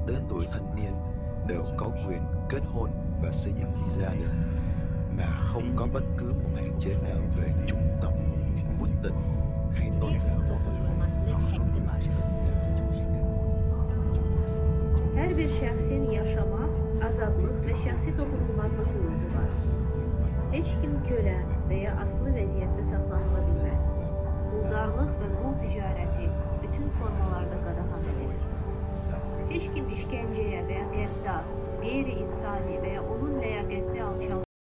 đến tuổi thanh niên đều có quyền kết hôn và xây dựng gia đình mà không có bất cứ một hạn chế nào về chủng tộc, quốc tịch hay tôn giáo. Hər bir şəxsin yaşama, azadlıq və şəxsi toxunulmazlıq hüququ var. Heç kim kölə və ya asılı vəziyyətdə saxlanıla bilməz. Quldarlıq və qul ticarəti bütün formalarda qadağan edilir. Heç kim işgəncəyə və ya qəddar, qeyri-insani və ya onun ləyaqətli alçalma